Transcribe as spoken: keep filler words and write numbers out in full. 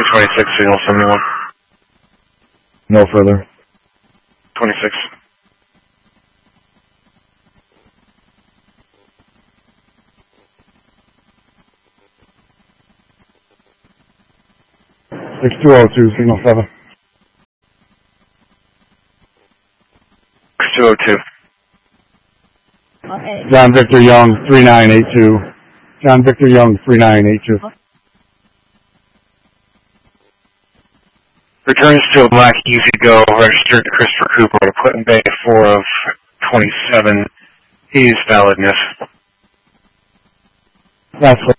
twenty-six, signal seventy-one. No further. twenty-six. six two oh two, signal seven. six two oh two. Okay. John Victor Young, three nine eight two. John Victor Young, three nine eight two. Okay. Returns to a black Easy Go, registered to Christopher Cooper to Clinton Bay four of twenty-seven. He's validness. That's